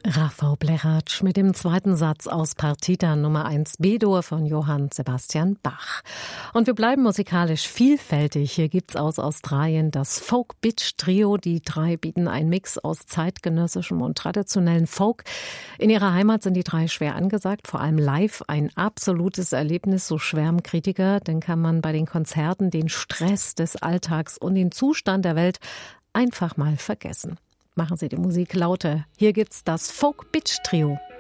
Rafał Blechacz mit dem zweiten Satz aus Partita Nummer 1 B-Dur von Johann Sebastian Bach. Und wir bleiben musikalisch vielfältig. Hier gibt's aus Australien das Folk Bitch Trio. Die drei bieten einen Mix aus zeitgenössischem und traditionellen Folk. In ihrer Heimat sind die drei schwer angesagt, vor allem live ein absolutes Erlebnis, so schwärmen Kritiker. Denn kann man bei den Konzerten den Stress des Alltags und den Zustand der Welt einfach mal vergessen. Machen Sie die Musik lauter. Hier gibt's das Folk Bitch Trio.